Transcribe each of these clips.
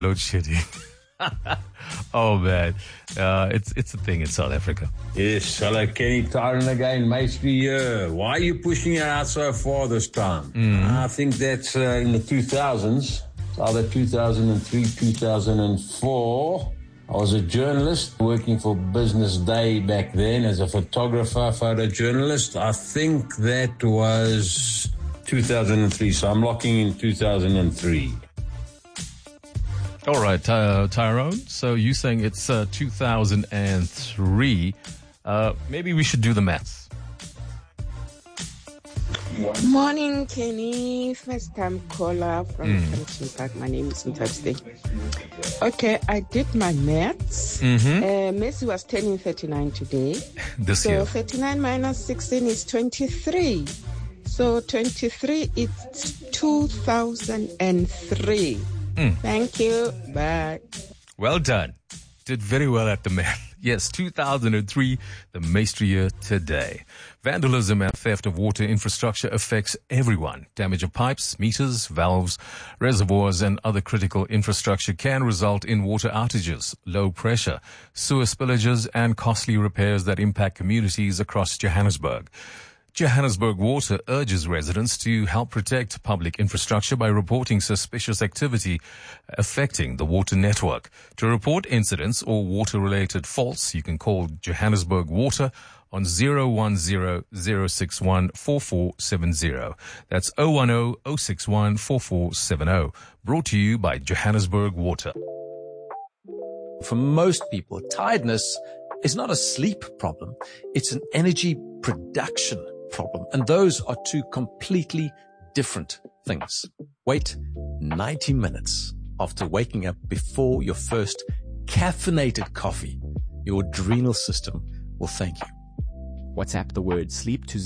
Load shedding. Oh man, it's a thing in South Africa. Yes, hello Kenny, Tyron again, Maestri here. Why are you pushing it out so far this time? I think that's in the 2000s, it's either 2003, 2004. I was a journalist working for Business Day back then as a photographer, photojournalist. I think that was 2003, so I'm locking in 2003. All right, Tyrone. So you're saying it's 2003. Maybe we should do the maths. Morning, Kenny. First time caller from Hampton Park. My name is Mthabste. Okay, I did my maths. Messi was turning 39 today. This year. So 39 minus 16 is 23. So 23 is 2003. Thank you. Bye. Well done. Did very well at the math. Yes, 2003, the Maestri year today. Vandalism and theft of water infrastructure affects everyone. Damage of pipes, meters, valves, reservoirs, and other critical infrastructure can result in water outages, low pressure, sewer spillages, and costly repairs that impact communities across Johannesburg. Johannesburg Water urges residents to help protect public infrastructure by reporting suspicious activity affecting the water network. To report incidents or water-related faults, you can call Johannesburg Water on 010-061-4470. That's 010-061-4470. Brought to you by Johannesburg Water. For most people, tiredness is not a sleep problem. It's an energy production problem. And those are two completely different things. Wait 90 minutes after waking up before your first caffeinated coffee. Your adrenal system will thank you. WhatsApp the word sleep to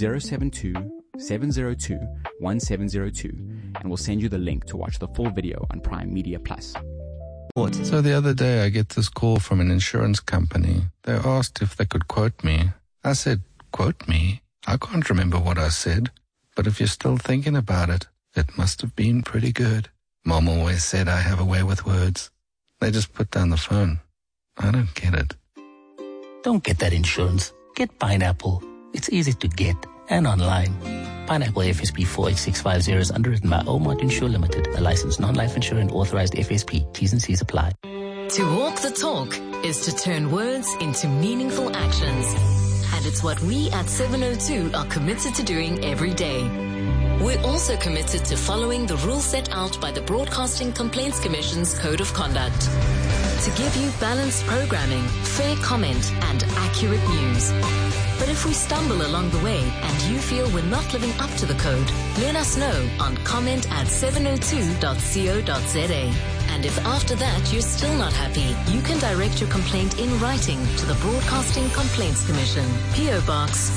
072-702-1702 and we'll send you the link to watch the full video on Prime Media Plus. So the other day I get this call from an insurance company. They asked if they could quote me. I said, quote me? I can't remember what I said, but if you're still thinking about it, it must have been pretty good. Mom always said I have a way with words. They just put down the phone. I don't get it. Don't get that insurance. Get Pineapple. It's easy to get and online. Pineapple FSP 48650 is underwritten by Omart Insure Limited, a licensed non-life insurer and authorized FSP. T's and C's apply. To walk the talk is to turn words into meaningful actions. And it's what we at 702 are committed to doing every day. We're also committed to following the rules set out by the Broadcasting Complaints Commission's Code of Conduct. To give you balanced programming, fair comment, and accurate news. But if we stumble along the way and you feel we're not living up to the code, let us know on comment@702.co.za. And if after that you're still not happy, you can direct your complaint in writing to the Broadcasting Complaints Commission, PO Box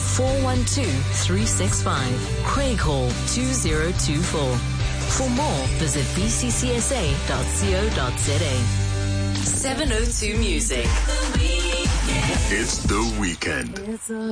412365, Craig Hall 2024. For more, visit bccsa.co.za. 702 Music. It's the weekend.